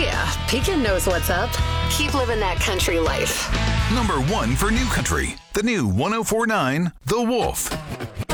yeah, Pekin knows what's up. Keep living that country life. Number 1 for New Country, the new 104.9 The Wolf.